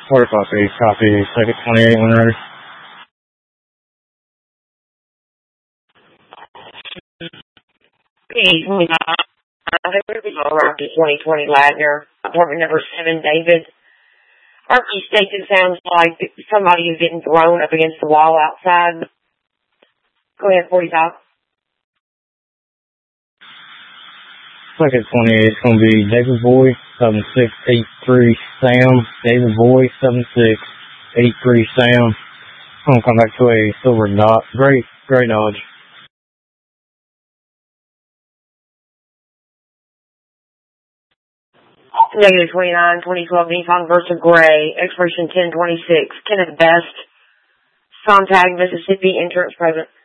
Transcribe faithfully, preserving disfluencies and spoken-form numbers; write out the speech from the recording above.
Order copy, copy, second twenty-eight when ready. P twenty-nine, Rocky twenty twenty Ladner, apartment number seven, David. Archie states it sounds like somebody is getting thrown up against the wall outside. Go ahead, forty-five. Second twenty-eight is going to be David Boy, seven six eight three Sam. David Boy, seven six eight three Sam. I'm going to come back to a silver dot. Great, great knowledge. Negative twenty-nine, twenty twelve Nissan Versa Gray, expiration ten twenty-six. Kenneth Best, Sontag, Mississippi, insurance present.